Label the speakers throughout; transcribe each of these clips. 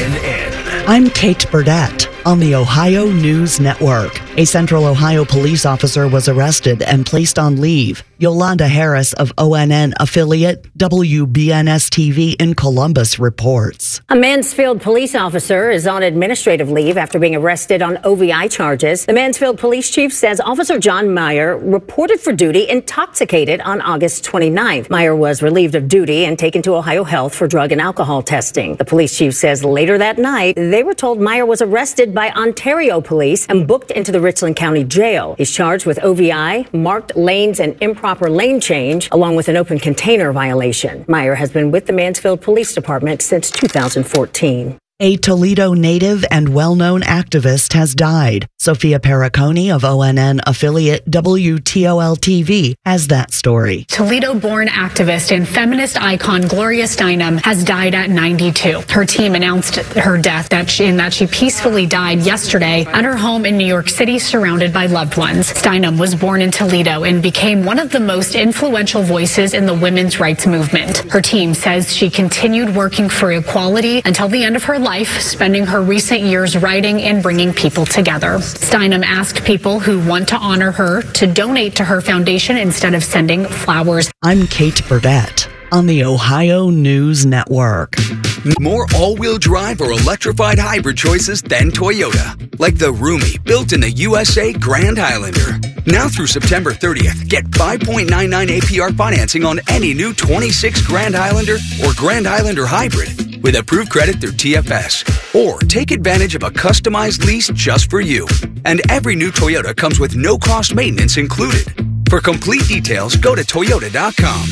Speaker 1: CNN.
Speaker 2: I'm Kate Burdett on the Ohio News Network. A Central Ohio police officer was arrested and placed on leave. Yolanda Harris of ONN affiliate WBNS-TV in Columbus reports.
Speaker 3: A Mansfield police officer is on administrative leave after being arrested on OVI charges. The Mansfield police chief says Officer John Meyer reported for duty intoxicated on August 29th. Meyer was relieved of duty and taken to Ohio Health for drug and alcohol testing. The police chief says later that night, they were told Meyer was arrested by Ontario police and booked into the Richland County Jail. He's charged with OVI, marked lanes and improper lane change, along with an open container violation. Meyer has been with the Mansfield Police Department since 2014.
Speaker 2: A Toledo native and well-known activist has died. Sophia Perricone of ONN affiliate WTOL-TV has that story.
Speaker 4: Toledo-born activist and feminist icon Gloria Steinem has died at 92. Her team announced her death that she peacefully died yesterday at her home in New York City, surrounded by loved ones. Steinem was born in Toledo and became one of the most influential voices in the women's rights movement. Her team says she continued working for equality until the end of her life, spending her recent years writing and bringing people together. Steinem asked people who want to honor her to donate to her foundation instead of sending flowers.
Speaker 2: I'm Kate Burdett on the Ohio News Network.
Speaker 1: More all-wheel drive or electrified hybrid choices than Toyota. Like the roomy, built-in-the USA Grand Highlander. Now through September 30th, get 5.99 APR financing on any new 26 Grand Highlander or Grand Highlander Hybrid with approved credit through TFS. Or take advantage of a customized lease just for you. And every new Toyota comes with no-cost maintenance included. For complete details, go to Toyota.com.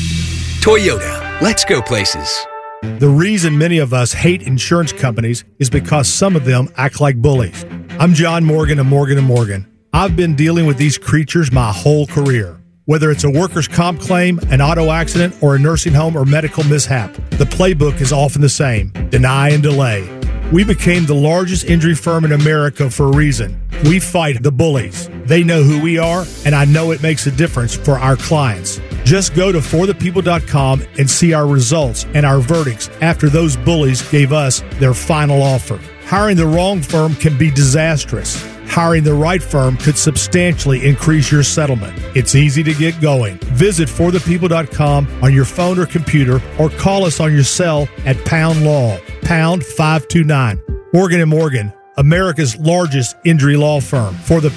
Speaker 1: Toyota, let's go places.
Speaker 5: The reason many of us hate insurance companies is because some of them act like bullies. I'm John Morgan of Morgan & Morgan. I've been dealing with these creatures my whole career. Whether it's a workers' comp claim, an auto accident, or a nursing home or medical mishap, the playbook is often the same: deny and delay. We became the largest injury firm in America for a reason. We fight the bullies. They know who we are, and I know it makes a difference for our clients. Just go to forthepeople.com and see our results and our verdicts after those bullies gave us their final offer. Hiring the wrong firm can be disastrous. Hiring the right firm could substantially increase your settlement. It's easy to get going. Visit forthepeople.com on your phone or computer, or call us on your cell at Pound Law, pound 529. Morgan & Morgan, America's largest injury law firm.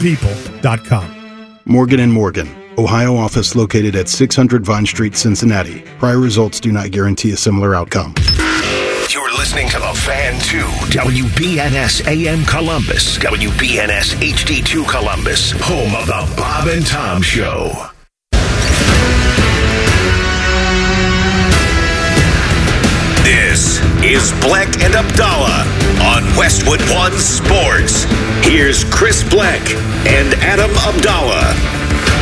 Speaker 5: forthepeople.com.
Speaker 6: Morgan & Morgan, Ohio office located at 600 Vine Street, Cincinnati. Prior results do not guarantee a similar outcome.
Speaker 7: You're listening to The Fan 2, WBNS AM Columbus, WBNS HD2 Columbus, home of the Bob and Tom Show. This is Bleck and Abdallah on Westwood One Sports. Here's Chris Bleck and Adam Abdallah.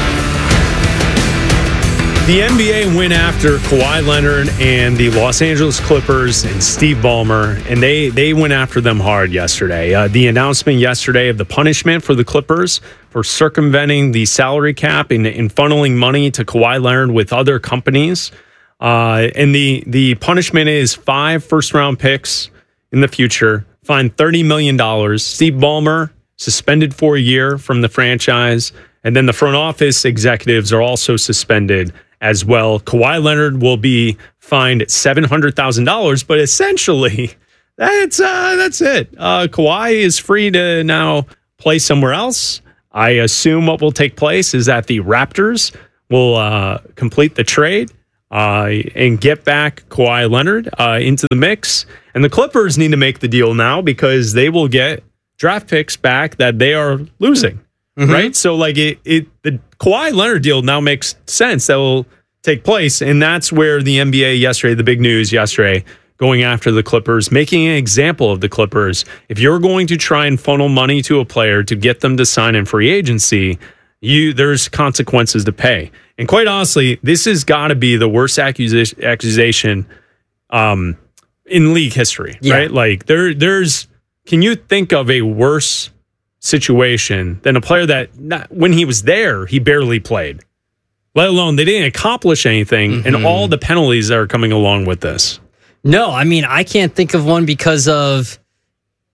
Speaker 8: The NBA went after Kawhi Leonard and the Los Angeles Clippers and Steve Ballmer, and they went after them hard yesterday. The announcement yesterday of the punishment for the Clippers for circumventing the salary cap and funneling money to Kawhi Leonard with other companies. And the punishment is 5 first-round picks in the future, fined $30 million. Steve Ballmer suspended for a year from the franchise, and then the front office executives are also suspended as well. Kawhi Leonard will be fined $700,000, but essentially that's it. Kawhi is free to now play somewhere else. I assume what will take place is that the Raptors will complete the trade and get back Kawhi Leonard into the mix. And the Clippers need to make the deal now because they will get draft picks back that they are losing. Mm-hmm. Right? So like the Kawhi Leonard deal now makes sense. That will take place. And that's where the NBA yesterday, the big news yesterday, going after the Clippers, making an example of the Clippers. If you're going to try and funnel money to a player to get them to sign in free agency, there's consequences to pay. And quite honestly, this has got to be the worst accusation in league history, right? Like there's, can you think of a worse situation than a player that when he was there, he barely played, let alone they didn't accomplish anything, and all the penalties that are coming along with this.
Speaker 9: No, I mean, I can't think of one because of,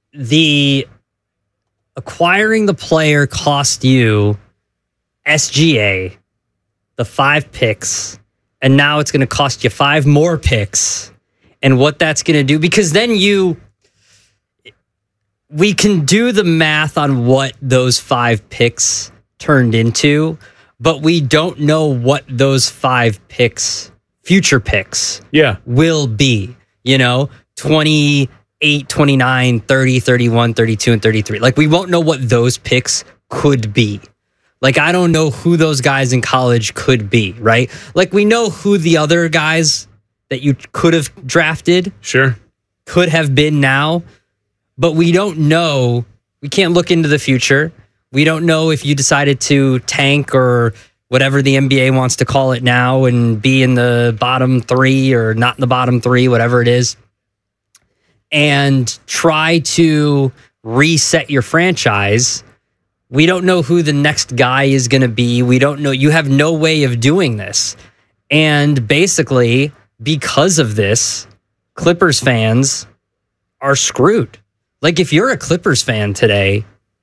Speaker 9: the acquiring the player cost you SGA, the 5 picks, and now it's going to cost you 5 more picks, and what that's going to do, because then we can do the math on what those 5 picks turned into, but we don't know what those 5 picks, future picks, will be. 28, 29, 30, 31, 32, and 33. Like, we won't know what those picks could be. Like, I don't know who those guys in college could be, right? Like, we know who the other guys that you could have drafted could have been now, but we don't know. We can't look into the future. We don't know if you decided to tank or whatever the NBA wants to call it now and be in the bottom 3 or not in the bottom 3, whatever it is, and try to reset your franchise. We don't know who the next guy is going to be. We don't know. You have no way of doing this. And basically, because of this, Clippers fans are screwed. Like, if you're a Clippers fan today,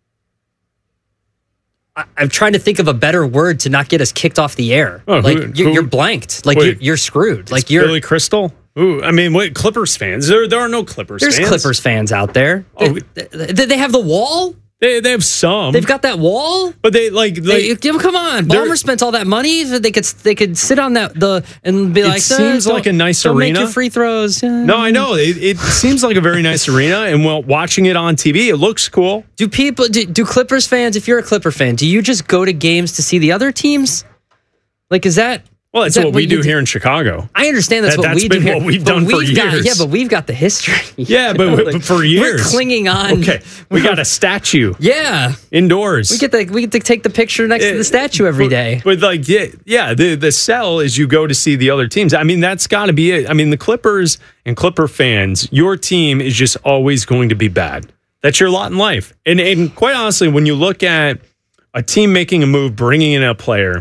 Speaker 9: I'm trying to think of a better word to not get us kicked off the air. Oh, like, you're blanked. Like, you're screwed. Like, you're
Speaker 8: Billy Crystal. Ooh, I mean, wait, Clippers fans. There are no Clippers fans.
Speaker 9: There's Clippers fans out there. Oh, they have the wall?
Speaker 8: They have some.
Speaker 9: They've got that wall,
Speaker 8: but they
Speaker 9: come on. Ballmer spent all that money. They could sit on that and be like.
Speaker 8: It seems like a nice arena.
Speaker 9: Make your free throws.
Speaker 8: No, I know it seems like a very nice arena, and watching it on TV, it looks cool.
Speaker 9: Do Clippers fans? If you're a Clipper fan, do you just go to games to see the other teams? Like, is that?
Speaker 8: Well, that's what we do here in Chicago.
Speaker 9: I understand that's what we do here.
Speaker 8: What we've done for years.
Speaker 9: But we've got the history.
Speaker 8: Yeah, but for years.
Speaker 9: We're clinging on.
Speaker 8: Okay, we got a statue.
Speaker 9: Yeah.
Speaker 8: Indoors.
Speaker 9: We get to take the picture next to the statue every day.
Speaker 8: But like, the sell is you go to see the other teams. I mean, that's got to be it. I mean, the Clippers and Clipper fans, your team is just always going to be bad. That's your lot in life. And quite honestly, when you look at a team making a move, bringing in a player,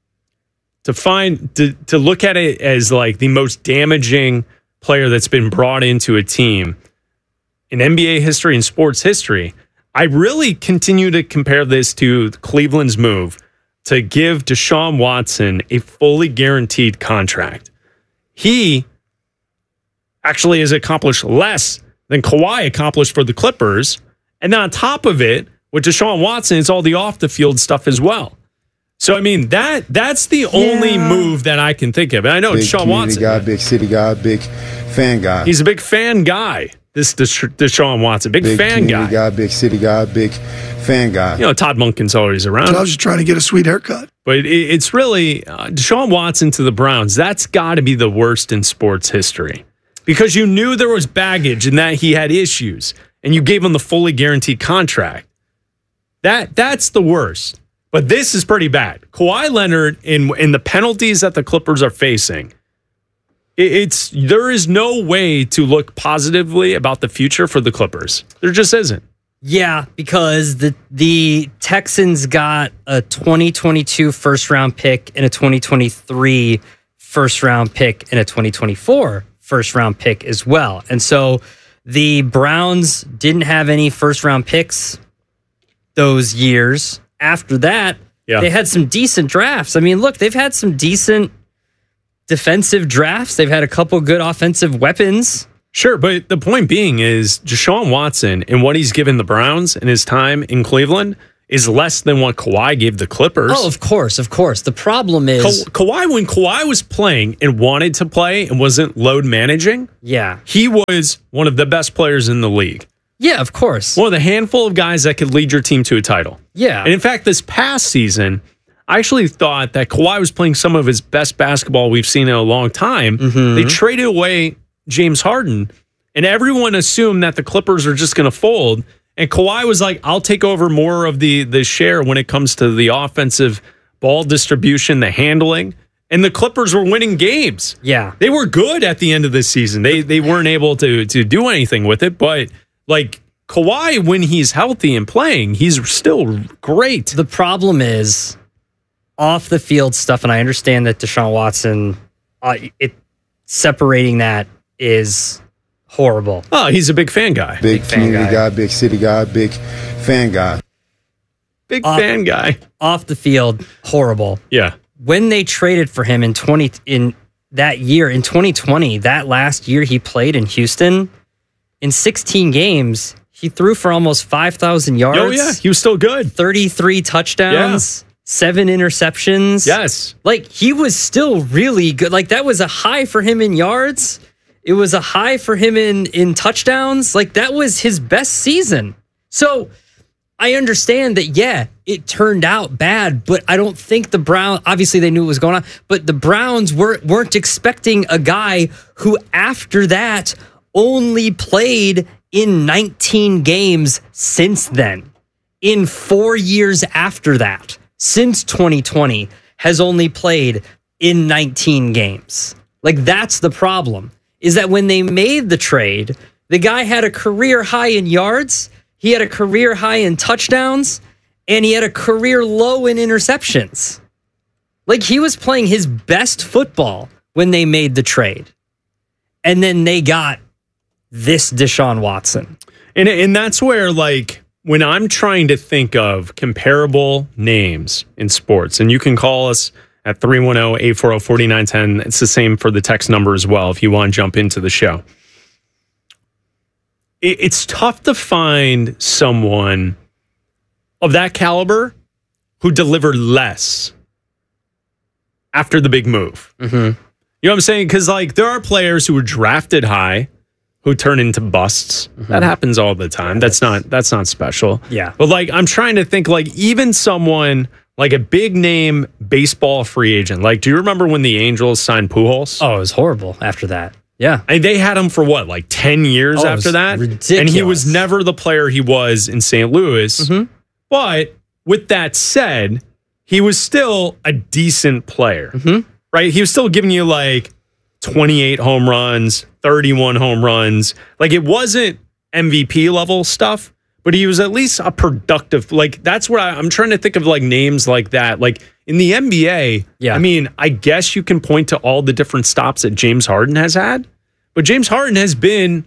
Speaker 8: to look at it as like the most damaging player that's been brought into a team in NBA history and sports history, I really continue to compare this to Cleveland's move to give Deshaun Watson a fully guaranteed contract. He actually has accomplished less than Kawhi accomplished for the Clippers. And then on top of it, with Deshaun Watson, it's all the off the field stuff as well. So, I mean, that's the only move that I can think of. And I know Deshaun Watson.
Speaker 10: Guy, big city guy, big fan guy.
Speaker 8: He's a big fan guy, this Deshaun Watson. Big fan guy.
Speaker 10: Big city guy, big fan guy.
Speaker 8: You know, Todd Monken's always around.
Speaker 11: So I was just trying to get a sweet haircut.
Speaker 8: But it's really Deshaun Watson to the Browns. That's got to be the worst in sports history. Because you knew there was baggage and that he had issues. And you gave him the fully guaranteed contract. That's the worst. But this is pretty bad. Kawhi Leonard, in the penalties that the Clippers are facing, there is no way to look positively about the future for the Clippers. There just isn't.
Speaker 9: Yeah, because the Texans got a 2022 first-round pick and a 2023 first-round pick and a 2024 first-round pick as well. And so the Browns didn't have any first-round picks those years. After that, they had some decent drafts. I mean, look, they've had some decent defensive drafts. They've had a couple good offensive weapons.
Speaker 8: Sure, but the point being is Deshaun Watson and what he's given the Browns in his time in Cleveland is less than what Kawhi gave the Clippers.
Speaker 9: Oh, of course. The problem is
Speaker 8: Kawhi, when Kawhi was playing and wanted to play and wasn't load managing, he was one of the best players in the league.
Speaker 9: Yeah, of course.
Speaker 8: One of the handful of guys that could lead your team to a title.
Speaker 9: Yeah.
Speaker 8: And in fact, this past season, I actually thought that Kawhi was playing some of his best basketball we've seen in a long time. Mm-hmm. They traded away James Harden, and everyone assumed that the Clippers are just going to fold. And Kawhi was like, I'll take over more of the share when it comes to the offensive ball distribution, the handling. And the Clippers were winning games.
Speaker 9: Yeah.
Speaker 8: They were good at the end of this season. They weren't able to do anything with it, but like Kawhi, when he's healthy and playing, he's still great.
Speaker 9: The problem is off the field stuff, and I understand that Deshaun Watson, separating that is Horrible.
Speaker 8: Oh, he's a big fan guy.
Speaker 10: Big community guy, big city guy, big fan guy.
Speaker 8: Big fan guy.
Speaker 9: Off the field, horrible.
Speaker 8: Yeah.
Speaker 9: When they traded for him in that year, in 2020, that last year he played in Houston, in 16 games, he threw for almost 5,000 yards.
Speaker 8: Oh, yeah. He was still good.
Speaker 9: 33 touchdowns, 7 interceptions.
Speaker 8: Yes.
Speaker 9: Like, he was still really good. Like, that was a high for him in yards. It was a high for him in touchdowns. Like, that was his best season. So I understand that, yeah, it turned out bad, but I don't think the Browns, obviously they knew what was going on, but the Browns weren't expecting a guy who after that only played in 19 games since then. In 4 years after that, since 2020, has only played in 19 games. Like, that's the problem, is that when they made the trade, the guy had a career high in yards, he had a career high in touchdowns, and he had a career low in interceptions. Like, he was playing his best football when they made the trade. And then they got this Deshaun Watson.
Speaker 8: And that's where, like, when I'm trying to think of comparable names in sports, and you can call us at 310-840-4910. It's the same for the text number as well if you want to jump into the show. It's tough to find someone of that caliber who delivered less after the big move.
Speaker 9: Mm-hmm.
Speaker 8: You know what I'm saying? Because, like, there are players who were drafted high who turn into busts. Mm-hmm. That happens all the time. That's not special.
Speaker 9: Yeah.
Speaker 8: But, like, I'm trying to think, like, even someone like a big name baseball free agent. Like, do you remember when the Angels signed Pujols?
Speaker 9: Oh, it was horrible after that. Yeah.
Speaker 8: And they had him for what, like 10 years after that?
Speaker 9: Ridiculous.
Speaker 8: And he was never the player he was in St. Louis.
Speaker 9: Mm-hmm.
Speaker 8: But with that said, he was still a decent player, right? He was still giving you like 28 home runs, 31 home runs. Like, it wasn't MVP level stuff, but he was at least a productive, like, that's what I'm trying to think of, like, names like that. Like, in the NBA,
Speaker 9: yeah.
Speaker 8: I mean, I guess you can point to all the different stops that James Harden has had, but James Harden has been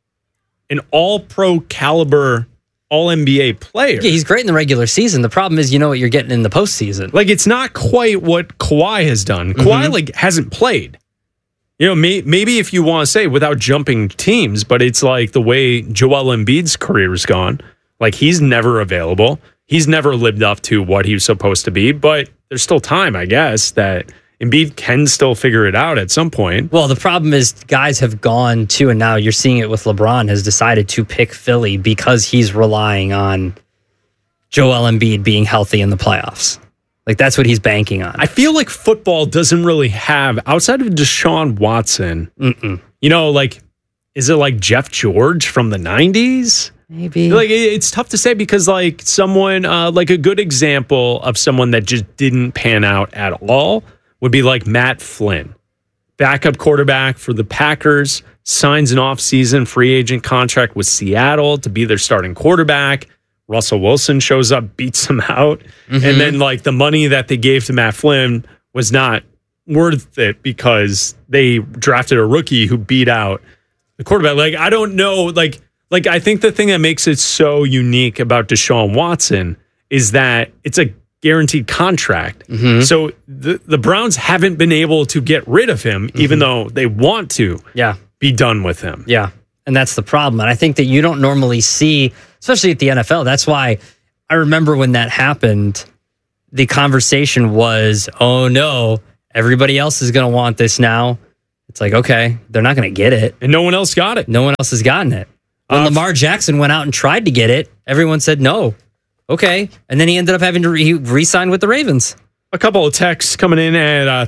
Speaker 8: an all-pro caliber, all-NBA player.
Speaker 9: Yeah, he's great in the regular season. The problem is, you know what you're getting in the postseason.
Speaker 8: Like, it's not quite what Kawhi has done. Kawhi, like, hasn't played. You know, maybe if you want to say without jumping teams, but it's like the way Joel Embiid's career has gone. Like, he's never available. He's never lived up to what he was supposed to be, but there's still time, I guess, that Embiid can still figure it out at some point.
Speaker 9: Well, the problem is guys have gone to, and now you're seeing it with LeBron, has decided to pick Philly because he's relying on Joel Embiid being healthy in the playoffs. Like, that's what he's banking on.
Speaker 8: I feel like football doesn't really have, outside of Deshaun Watson, you know, like, is it like Jeff George from the 90s?
Speaker 9: Maybe.
Speaker 8: Like, it's tough to say because, like, someone, like, a good example of someone that just didn't pan out at all would be like Matt Flynn, backup quarterback for the Packers, signs an offseason free agent contract with Seattle to be their starting quarterback. Russell Wilson shows up, beats him out. And then, like, the money that they gave to Matt Flynn was not worth it because they drafted a rookie who beat out the quarterback. Like, I don't know. Like I think the thing that makes it so unique about Deshaun Watson is that it's a guaranteed contract. So the Browns haven't been able to get rid of him, even though they want to be done with him.
Speaker 9: Yeah. And that's the problem. And I think that you don't normally see, especially at the NFL. That's why I remember when that happened, the conversation was, oh no, everybody else is going to want this now. It's like, okay, they're not going to get it.
Speaker 8: And no one else got it.
Speaker 9: No one else has gotten it. When Lamar Jackson went out and tried to get it, everyone said no. Okay. And then he ended up having to re-sign with the Ravens.
Speaker 8: A couple of texts coming in at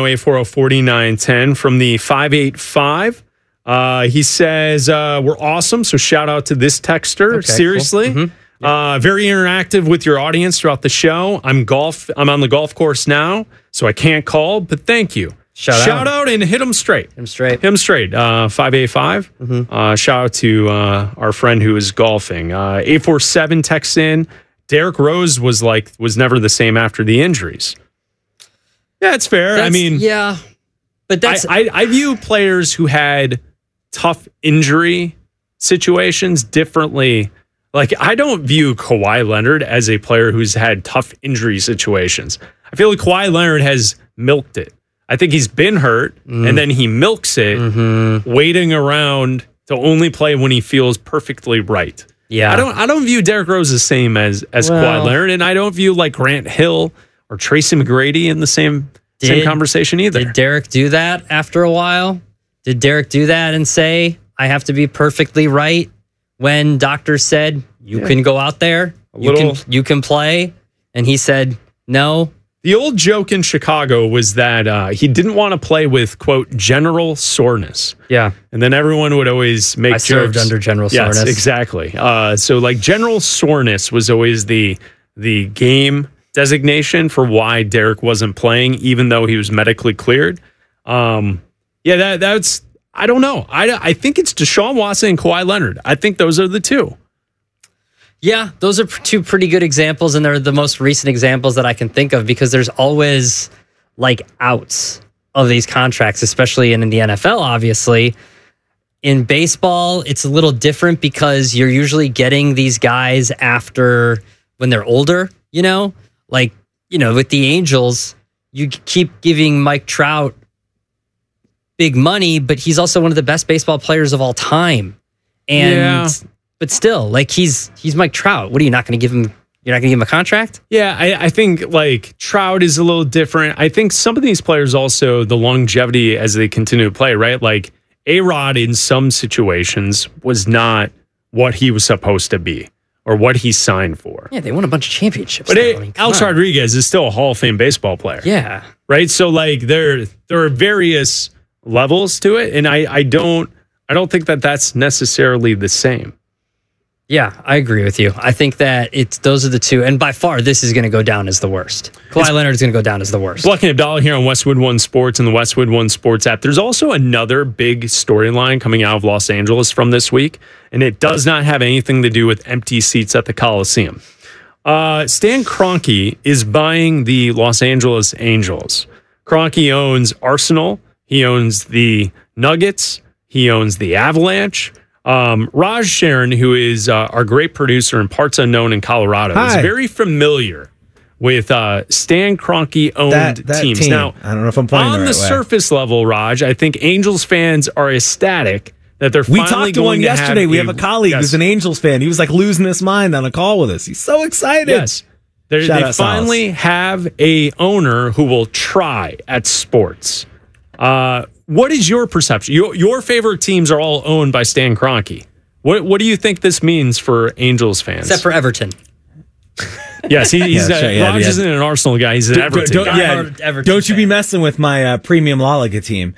Speaker 8: 310-840-4910 from the 585. He says, we're awesome. So shout out to this texter.
Speaker 9: Okay,
Speaker 8: seriously.
Speaker 9: cool.
Speaker 8: Very interactive with your audience throughout the show. I'm on the golf course now, so I can't call, but thank you. Shout out and hit him straight.
Speaker 9: Hit him straight.
Speaker 8: 585. Shout out to our friend who is golfing. 847 texts in. Derrick Rose was never the same after the injuries. Yeah, it's fair. I mean,
Speaker 9: yeah, but that's
Speaker 8: I view players who had tough injury situations differently. Like, I don't view Kawhi Leonard as a player who's had tough injury situations. I feel like Kawhi Leonard has milked it. I think he's been hurt, and then he milks it, waiting around to only play when he feels perfectly right.
Speaker 9: Yeah.
Speaker 8: I don't view Derrick Rose the same as Kawhi Leonard, and I don't view like Grant Hill or Tracy McGrady in the same conversation either.
Speaker 9: Did Derrick do that after a while? Did Derrick do that and say, I have to be perfectly right when doctors said you can go out there, you can play, and he said no?
Speaker 8: The old joke in Chicago was that he didn't want to play with, quote, general soreness.
Speaker 9: Yeah.
Speaker 8: And then everyone would always make jokes.
Speaker 9: Served under general soreness.
Speaker 8: Yes, exactly. So like general soreness was always the game designation for why Derrick wasn't playing, even though he was medically cleared. That's, I don't know. I think it's Deshaun Watson and Kawhi Leonard. I think those are the two.
Speaker 9: Yeah, those are two pretty good examples, and they're the most recent examples that I can think of because there's always like outs of these contracts, especially in the NFL, obviously. In baseball, it's a little different because you're usually getting these guys after when they're older, Like, with the Angels, you keep giving Mike Trout big money, but he's also one of the best baseball players of all time. But still, like he's Mike Trout. What are you not going to give him? You're not going to give him a contract?
Speaker 8: Yeah, I think like Trout is a little different. I think some of these players also, the longevity as they continue to play, right? Like A-Rod in some situations was not what he was supposed to be or what he signed for.
Speaker 9: Yeah, they won a bunch of championships.
Speaker 8: But Alex Rodriguez is still a Hall of Fame baseball player.
Speaker 9: Yeah.
Speaker 8: Right? So like there are various levels to it, and I don't think that that's necessarily the same.
Speaker 9: Yeah, I agree with you. I think that those are the two, and by far, this is going to go down as the worst. Kawhi Leonard is going to go down as the worst.
Speaker 8: Black and Abdallah here on Westwood One Sports and the Westwood One Sports app. There's also another big storyline coming out of Los Angeles from this week, and it does not have anything to do with empty seats at the Coliseum. Stan Kroenke is buying the Los Angeles Angels. Kroenke owns Arsenal. He owns the Nuggets. He owns the Avalanche. Raj Sharon, who is our great producer in Parts Unknown in Colorado, is very familiar with Stan Kroenke-owned
Speaker 12: that
Speaker 8: teams.
Speaker 12: Team.
Speaker 8: Now,
Speaker 12: I don't know if I'm playing
Speaker 8: on the surface level, Raj, I think Angels fans are ecstatic that they're finally going to have...
Speaker 12: We talked to one yesterday. We have a colleague who's an Angels fan. He was like losing his mind on a call with us. He's so excited.
Speaker 8: Yes. They finally have a owner who will try at sports. What is your perception? Your favorite teams are all owned by Stan Kroenke. What do you think this means for Angels fans?
Speaker 9: Except for Everton.
Speaker 8: Yes, Raj isn't an Arsenal guy. He's an Everton guy.
Speaker 12: Don't you be messing with my premium La Liga team.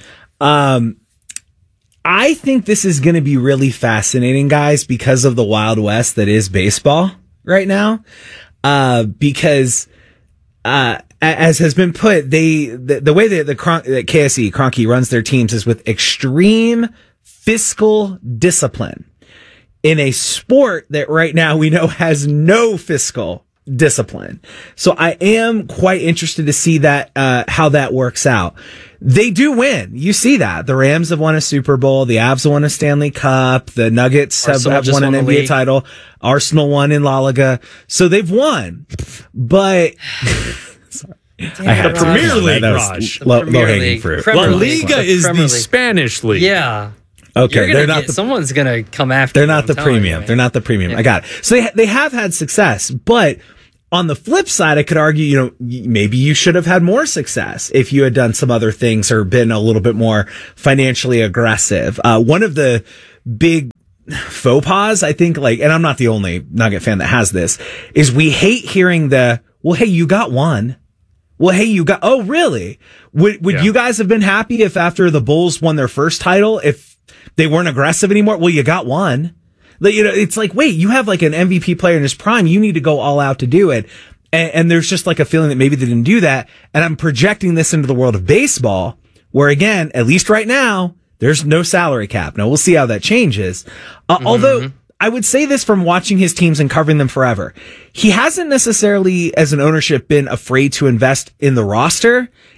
Speaker 12: I think this is going to be really fascinating, guys, because of the Wild West that is baseball right now. Because as has been put, the way that KSE, Kroenke, runs their teams is with extreme fiscal discipline in a sport that right now we know has no fiscal discipline. So I am quite interested to see that how that works out. They do win. You see that. The Rams have won a Super Bowl. The Avs have won a Stanley Cup. The Nuggets have won an NBA title. Arsenal won in La Liga. So they've won. But sorry.
Speaker 8: The Premier League, Raj.
Speaker 12: Low-hanging fruit.
Speaker 8: La Liga is the Spanish league.
Speaker 9: Yeah.
Speaker 12: Okay, they're not.
Speaker 9: Someone's gonna come after.
Speaker 12: They're not the premium. They're not the premium. I got it. So they have had success, but on the flip side, I could argue, maybe you should have had more success if you had done some other things or been a little bit more financially aggressive. One of the big faux pas, I think, and I'm not the only Nugget fan that has this, is we hate hearing well, hey, you got one. Well, hey, oh, really? Would you guys have been happy if after the Bulls won their first title, if they weren't aggressive anymore? Well, you got one. It's like, wait, you have like an MVP player in his prime. You need to go all out to do it. And there's just like a feeling that maybe they didn't do that. And I'm projecting this into the world of baseball, where again, at least right now, there's no salary cap. Now we'll see how that changes. Although I would say this from watching his teams and covering them forever. He hasn't necessarily, as an ownership, been afraid to invest in the roster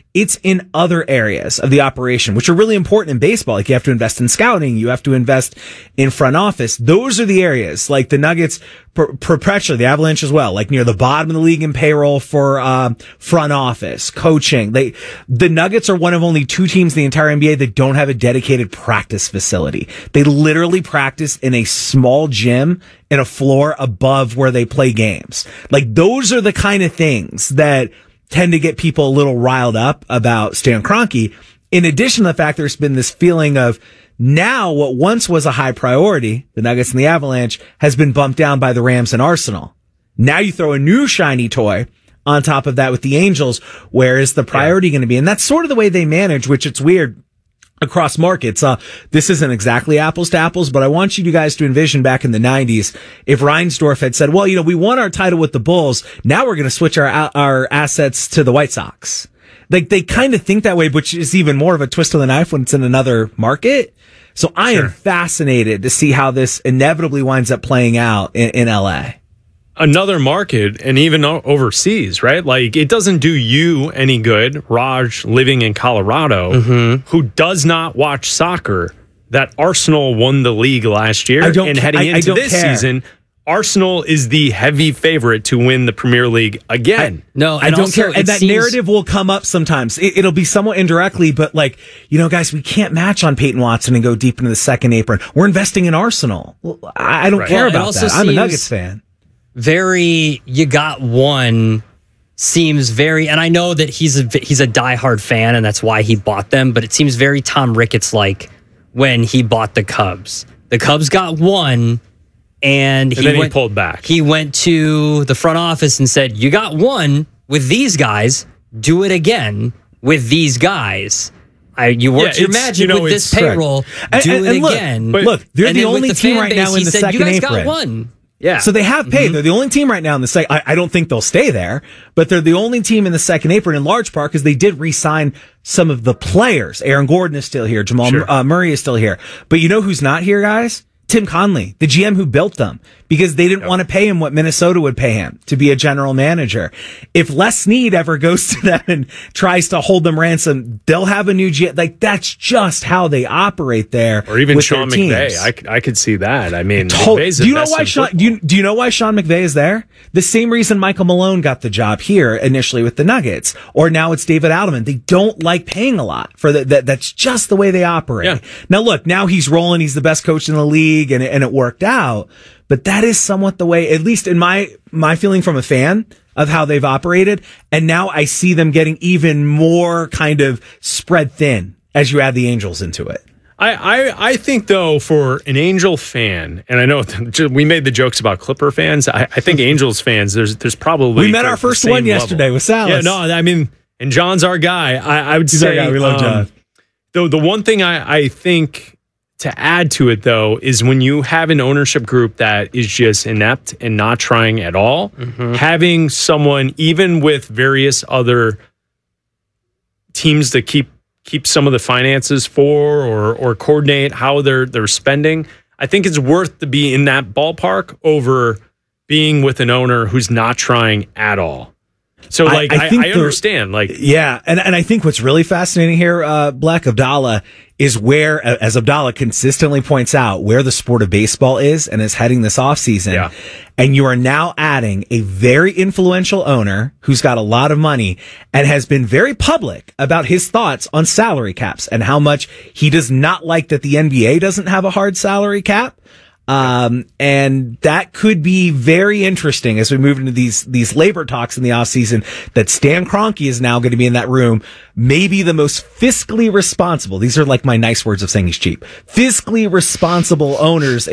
Speaker 12: It's in other areas of the operation, which are really important in baseball. Like you have to invest in scouting. You have to invest in front office. Those are the areas like the Nuggets perpetually, the Avalanche as well, like near the bottom of the league in payroll for, front office, coaching. The Nuggets are one of only 2 teams in the entire NBA that don't have a dedicated practice facility. They literally practice in a small gym in a floor above where they play games. Like those are the kind of things that tend to get people a little riled up about Stan Kroenke. In addition to the fact there's been this feeling of now what once was a high priority, the Nuggets and the Avalanche, has been bumped down by the Rams and Arsenal. Now you throw a new shiny toy on top of that with the Angels. Where is the priority going to be? And that's sort of the way they manage, which it's weird across markets. This isn't exactly apples to apples, but I want you guys to envision back in the 90s, if Reinsdorf had said, well, we won our title with the Bulls. Now we're going to switch our assets to the White Sox. Like they kind of think that way, which is even more of a twist of the knife when it's in another market. So I am fascinated to see how this inevitably winds up playing out in LA.
Speaker 8: Another market, and even overseas, right? Like, it doesn't do you any good, Raj, living in Colorado, who does not watch soccer, that Arsenal won the league last year. Heading into this season, Arsenal is the heavy favorite to win the Premier League again.
Speaker 12: I don't care. And that narrative will come up sometimes. It'll be somewhat indirectly, but guys, we can't match on Peyton Watson and go deep into the second apron. We're investing in Arsenal. Well, I don't care about that. I'm a Nuggets fan.
Speaker 9: You got one seems very, and I know that he's a diehard fan and that's why he bought them, but it seems very Tom Ricketts-like when he bought the Cubs. The Cubs got one and
Speaker 8: then he pulled back.
Speaker 9: He went to the front office and said, you got one with these guys, do it again with these guys. You worked your magic with this payroll, do it again.
Speaker 12: Look, they're the only team right now in the second apron.
Speaker 9: You guys got one. Yeah.
Speaker 12: So they have paid. They're the only team right now in the second. I don't think they'll stay there, but they're the only team in the second apron in large part because they did re-sign some of the players. Aaron Gordon is still here. Jamal Murray is still here. But you know who's not here, guys? Tim Conley, the GM who built them, because they didn't want to pay him what Minnesota would pay him to be a general manager. If Les Snead ever goes to them and tries to hold them ransom, they'll have a new GM. Like, that's just how they operate there.
Speaker 8: Or even Sean McVay. I could see that. I mean, do you know why Sean McVay is there? The same reason Michael Malone got the job here initially with the Nuggets, or now it's David Adelman. They don't like paying a lot for that. That's just the way they operate. Yeah. Now look, now he's rolling. He's the best coach in the league. And it worked out, but that is somewhat the way, at least in my feeling from a fan of how they've operated. And now I see them getting even more kind of spread thin as you add the Angels into it. I think though, for an Angel fan, and I know we made the jokes about Clipper fans. I think Angels fans, there's probably
Speaker 12: we met our first one yesterday with Salas.
Speaker 8: Yeah, no, I mean, and John's our guy. I would say
Speaker 12: our guy. We love John.
Speaker 8: Though the one thing I think to add to it, though, is when you have an ownership group that is just inept and not trying at all, having someone, even with various other teams to keep some of the finances for or coordinate how they're spending, I think it's worth to be in that ballpark over being with an owner who's not trying at all. So, I understand.
Speaker 12: And I think what's really fascinating here, Black Abdallah, is where, as Abdallah consistently points out, where the sport of baseball is and is heading this offseason. Yeah. And you are now adding a very influential owner who's got a lot of money and has been very public about his thoughts on salary caps and how much he does not like that the NBA doesn't have a hard salary cap. And that could be very interesting as we move into these labor talks in the offseason, that Stan Kroenke is now going to be in that room, maybe the most fiscally responsible. These are like my nice words of saying he's cheap. Fiscally responsible owners